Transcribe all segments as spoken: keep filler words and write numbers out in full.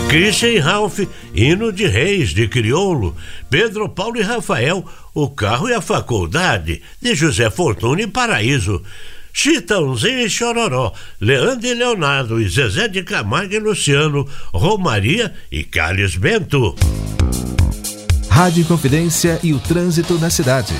Christian e Ralph, Hino de Reis, de Crioulo, Pedro, Paulo e Rafael, O Carro e a Faculdade, de José Fortuna e Paraíso, Chitãozinho e Chororó, Leandro e Leonardo, e Zezé de Camargo e Luciano, Romaria e Carlos Bento. Rádio Inconfidência e o trânsito na cidade.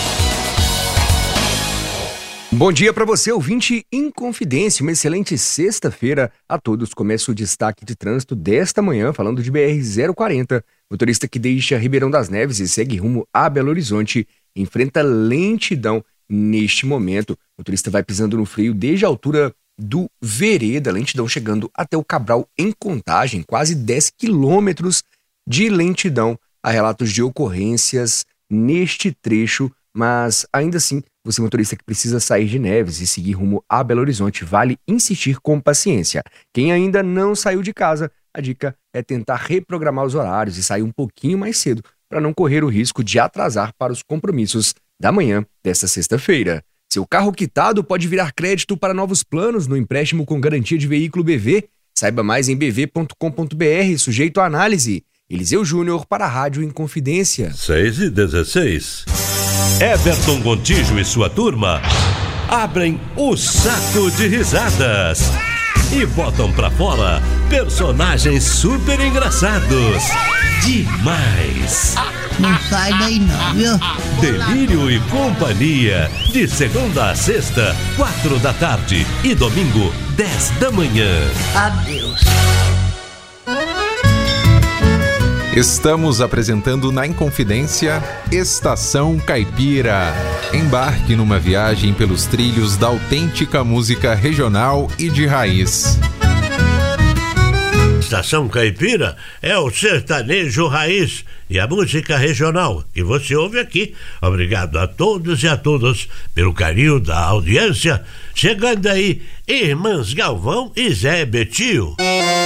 Bom dia para você, ouvinte Inconfidência, uma excelente sexta-feira a todos. Começa o destaque de trânsito desta manhã, falando de B R zero quarenta. Motorista que deixa Ribeirão das Neves e segue rumo a Belo Horizonte enfrenta lentidão neste momento. O motorista vai pisando no freio desde a altura do Vereda, lentidão chegando até o Cabral em Contagem, quase dez quilômetros de lentidão. Há relatos de ocorrências neste trecho, mas ainda assim, você motorista que precisa sair de Neves e seguir rumo a Belo Horizonte, vale insistir com paciência. Quem ainda não saiu de casa, a dica é tentar reprogramar os horários e sair um pouquinho mais cedo para não correr o risco de atrasar para os compromissos da manhã desta sexta-feira. Seu carro quitado pode virar crédito para novos planos no empréstimo com garantia de veículo B V. Saiba mais em b v ponto com ponto b r, sujeito à análise. Eliseu Júnior para a Rádio Inconfidência. seis e dezesseis. Everton Gontijo e sua turma abrem o saco de risadas e botam pra fora personagens super engraçados. Demais! Não sai daí não, viu? Delírio e Companhia, de segunda a sexta, quatro da tarde e domingo, dez da manhã. Adeus. Estamos apresentando na Inconfidência Estação Caipira. Embarque numa viagem pelos trilhos da autêntica música regional e de raiz. Estação Caipira é o sertanejo raiz e a música regional que você ouve aqui. Obrigado a todos e a todas pelo carinho da audiência. Chegando aí, Irmãs Galvão e Zé Bettio.